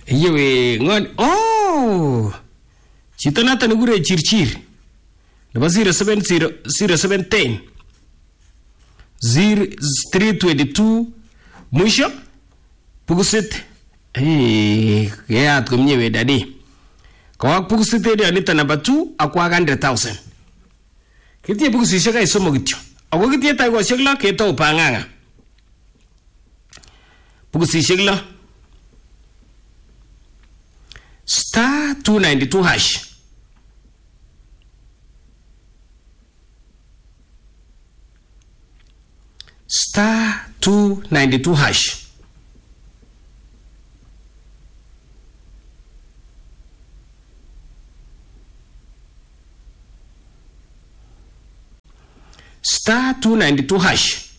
Yewe ngon. Oh. Chito nato nikure Chirchir. Nebo 0710 0322 mwisho pukusit. Keyat komye we dadi. Kawak pukusit area nito number 2 akwa 100,000. Kitie pukusishek ay somok kityo. Ako kitie taikoshek lo ketou panganga. Pukusishek lo. Star 292 hash. Star 292 hash. Star 292 hash.